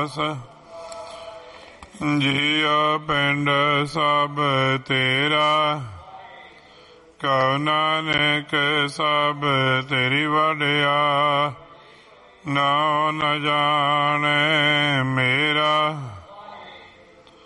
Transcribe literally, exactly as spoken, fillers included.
ਨਾਸ। ਜੀਉ ਪਿੰਡ ਸਭ ਤੇਰਾ, ਕਹੁ ਨਾਨਕ ਸਭ ਤੇਰੀ ਵਡਿਆ। ਨਾਉ ਨ ਜਾਣੈ ਮੇਰਾ,